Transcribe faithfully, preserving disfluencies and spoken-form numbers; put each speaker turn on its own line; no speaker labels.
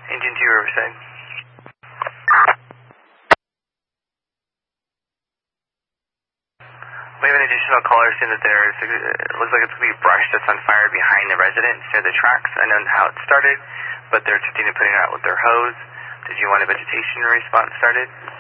Engine two, Riverside. We have an additional caller saying that there's, it looks like it's going to be brush that's on fire behind the residence near the tracks. I don't know how it started, but they're attempting to put it out with their hose. Did you want a vegetation response started?